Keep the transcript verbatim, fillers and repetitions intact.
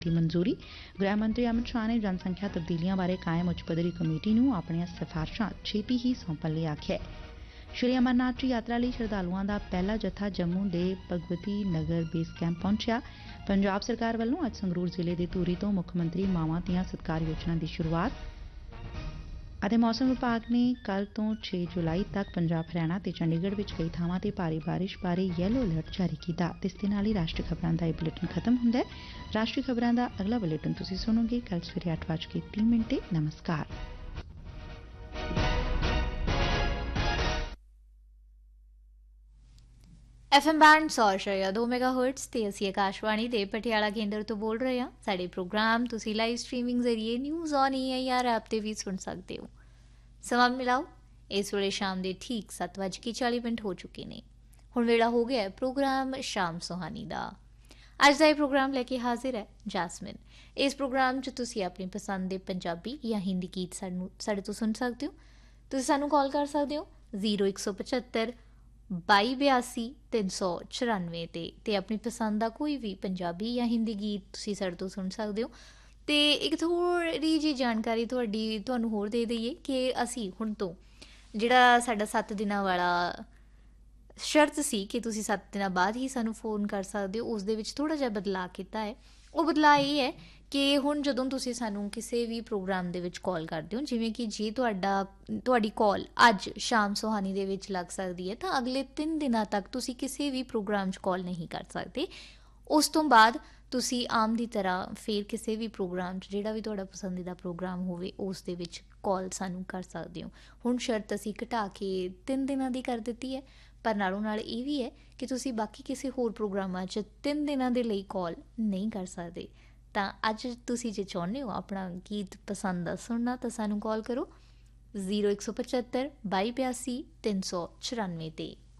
ਦੀ ਮਨਜ਼ੂਰੀ। ਗ੍ਰਹਿ ਮੰਤਰੀ ਅਮਿਤ ਸ਼ਾਹ ਨੇ ਜਨਸੰਖਿਆ ਤਬਦੀਲੀਆਂ ਬਾਰੇ ਕਾਇਮ ਉੱਚ ਪੱਧਰੀ ਕਮੇਟੀ ਨੂੰ ਆਪਣੀਆਂ ਸਿਫਾਰਸ਼ਾਂ ਛੇਤੀ ਹੀ ਸੌਂਪਣ ਲਈ ਆਖਿਆ। ਸ਼੍ਰੀ ਅਮਰਨਾਥ ਜੀ ਯਾਤਰਾ ਲਈ ਸ਼ਰਧਾਲੂਆਂ ਦਾ ਪਹਿਲਾ ਜੱਥਾ ਜੰਮੂ ਦੇ ਭਗਵਤੀ ਨਗਰ ਬੇਸ ਕੈਂਪ ਪਹੁੰਚਿਆ। ਪੰਜਾਬ ਸਰਕਾਰ ਵੱਲੋਂ ਅੱਜ ਸੰਗਰੂਰ ਜ਼ਿਲ੍ਹੇ ਦੇ ਧੂਰੀ ਤੋਂ ਮੁੱਖ ਮੰਤਰੀ ਮਾਵਾਂ ਧੀਆਂ ਸਤਿਕਾਰ ਯੋਜਨਾ ਦੀ ਸ਼ੁਰੂਆਤ। ਅਤੇ ਮੌਸਮ ਵਿਭਾਗ ਨੇ ਕੱਲ੍ਹ ਤੋਂ ਛੇ ਜੁਲਾਈ ਤੱਕ ਪੰਜਾਬ, ਹਰਿਆਣਾ ਤੇ ਚੰਡੀਗੜ੍ਹ ਵਿੱਚ ਕਈ ਥਾਵਾਂ ਤੇ ਭਾਰੀ ਬਾਰਿਸ਼ ਬਾਰੇ ਯੈਲੋ ਅਲਰਟ ਜਾਰੀ ਕੀਤਾ। ਇਸ ਦੇ ਨਾਲ ਹੀ ਰਾਸ਼ਟਰੀ ਖਬਰਾਂ ਦਾ ਇਹ ਬੁਲੇਟਿਨ ਖਤਮ ਹੁੰਦਾ ਹੈ। ਰਾਸ਼ਟਰੀ ਖਬਰਾਂ ਦਾ ਅਗਲਾ ਬੁਲੇਟਿਨ ਤੁਸੀਂ ਸੁਣੋਗੇ ਕੱਲ੍ਹ ਸਵੇਰੇ ਅੱਠ ਵੱਜ ਕੇ ਤੀਹ ਮਿੰਟ ਤੇ। ਨਮਸਕਾਰ। ਐਫ ਐਮ ਬੈਂਡ ਸੌ ਅਸ਼ਾਰੀਆ ਦੋ ਮੈਗਾ ਹਰਟਜ਼ ਤੇ ਅਸੀਂ ਆਕਾਸ਼ਵਾਣੀ ਦੇ ਪਟਿਆਲਾ ਕੇਂਦਰ ਤੋਂ ਬੋਲ ਰਹੇ ਹਾਂ। ਸਾਡੇ ਪ੍ਰੋਗਰਾਮ ਤੁਸੀਂ ਲਾਈਵ ਸਟਰੀਮਿੰਗ ਜ਼ਰੀਏ news on E I R app ਤੇ ਵੀ ਸੁਣ ਸਕਦੇ ਹੋ। ਸਮਾਂ ਮਿਲਾਓ, ਇਸ ਵੇਲੇ ਸ਼ਾਮ ਦੇ ਠੀਕ ਸੱਤ ਵੱਜ ਕੇ ਚਾਲੀ ਮਿੰਟ ਹੋ ਚੁੱਕੇ ਨੇ। ਹੁਣ ਵੇਲਾ ਹੋ ਗਿਆ ਪ੍ਰੋਗਰਾਮ ਸ਼ਾਮ ਸੁਹਾਨੀ ਦਾ। ਅੱਜ ਦਾ ਇਹ ਪ੍ਰੋਗਰਾਮ ਲੈ ਕੇ ਹਾਜ਼ਰ ਹੈ ਜੈਸਮਿਨ। ਇਸ ਪ੍ਰੋਗਰਾਮ 'ਚ ਤੁਸੀਂ ਆਪਣੀ ਪਸੰਦ ਦੇ ਪੰਜਾਬੀ ਜਾਂ ਹਿੰਦੀ ਗੀਤ ਸਾਨੂੰ ਸਾਡੇ ਤੋਂ ਸੁਣ ਸਕਦੇ ਹੋ। ਤੁਸੀਂ ਸਾਨੂੰ ਕਾਲ ਕਰ ਸਕਦੇ ਹੋ ਜ਼ੀਰੋ ਇੱਕ ਸੌ ਪਝੱਤਰ ਬਾਈ ਬਿਆਸੀ ਤਿੰਨ ਸੌ ਚੁਰਾਨਵੇਂ 'ਤੇ ਅਤੇ ਆਪਣੀ ਪਸੰਦ ਦਾ ਕੋਈ ਵੀ ਪੰਜਾਬੀ ਜਾਂ ਹਿੰਦੀ ਗੀਤ ਤੁਸੀਂ ਸਾਡੇ ਤੋਂ ਸੁਣ ਸਕਦੇ ਹੋ। ਅਤੇ ਇੱਕ ਥੋੜ੍ਹੀ ਜਿਹੀ ਜਾਣਕਾਰੀ ਤੁਹਾਡੀ ਤੁਹਾਨੂੰ ਹੋਰ ਦੇ ਦਈਏ ਕਿ ਅਸੀਂ ਹੁਣ ਤੋਂ ਜਿਹੜਾ ਸਾਡਾ ਸੱਤ ਦਿਨਾਂ ਵਾਲਾ ਸ਼ਰਤ ਸੀ ਕਿ ਤੁਸੀਂ ਸੱਤ ਦਿਨਾਂ ਬਾਅਦ ਹੀ ਸਾਨੂੰ ਫੋਨ ਕਰ ਸਕਦੇ ਹੋ, ਉਸ ਦੇ ਵਿੱਚ ਥੋੜ੍ਹਾ ਜਿਹਾ ਬਦਲਾਅ ਕੀਤਾ ਹੈ। ਉਹ ਬਦਲਾਅ ਇਹ ਹੈ ਕਿ ਹੁਣ ਜਦੋਂ ਤੁਸੀਂ ਸਾਨੂੰ ਕਿਸੇ ਵੀ ਪ੍ਰੋਗਰਾਮ ਦੇ ਵਿੱਚ ਕਾਲ ਕਰਦੇ ਹੋ, ਜਿਵੇਂ ਕਿ ਜੇ ਤੁਹਾਡਾ ਤੁਹਾਡੀ ਕਾਲ ਅੱਜ ਸ਼ਾਮ ਸੁਹਾਨੀ ਦੇ ਵਿੱਚ ਲੱਗ ਸਕਦੀ ਹੈ, ਤਾਂ ਅਗਲੇ ਤਿੰਨ ਦਿਨਾਂ ਤੱਕ ਤੁਸੀਂ ਕਿਸੇ ਵੀ ਪ੍ਰੋਗਰਾਮ 'ਚ ਕਾਲ ਨਹੀਂ ਕਰ ਸਕਦੇ। ਉਸ ਤੋਂ ਬਾਅਦ ਤੁਸੀਂ ਆਮ ਦੀ ਤਰ੍ਹਾਂ ਫਿਰ ਕਿਸੇ ਵੀ ਪ੍ਰੋਗਰਾਮ 'ਚ ਜਿਹੜਾ ਵੀ ਤੁਹਾਡਾ ਪਸੰਦੀਦਾ ਪ੍ਰੋਗਰਾਮ ਹੋਵੇ ਉਸ ਦੇ ਵਿੱਚ ਕਾਲ ਸਾਨੂੰ ਕਰ ਸਕਦੇ ਹੋ। ਹੁਣ ਸ਼ਰਤ ਅਸੀਂ ਘਟਾ ਕੇ ਤਿੰਨ ਦਿਨਾਂ ਦੀ ਕਰ ਦਿੱਤੀ ਹੈ, ਪਰ ਨਾਲੋਂ ਨਾਲ ਇਹ ਵੀ ਹੈ ਕਿ ਤੁਸੀਂ ਬਾਕੀ ਕਿਸੇ ਹੋਰ ਪ੍ਰੋਗਰਾਮਾਂ 'ਚ ਤਿੰਨ ਦਿਨਾਂ ਦੇ ਲਈ ਕਾਲ ਨਹੀਂ ਕਰ ਸਕਦੇ। ਤਾਂ ਅੱਜ ਤੁਸੀਂ ਜੇ ਚਾਹੁੰਦੇ ਹੋ ਆਪਣਾ ਗੀਤ ਪਸੰਦ ਦਾ ਸੁਣਨਾ ਤਾਂ ਸਾਨੂੰ ਕਾਲ ਕਰੋ ਜ਼ੀਰੋ ਇੱਕ ਸੌ ਪਝੱਤਰ ਬਾਈ ਬਿਆਸੀ ਤਿੰਨ ਸੌ ਚੁਰਾਨਵੇਂ 'ਤੇ।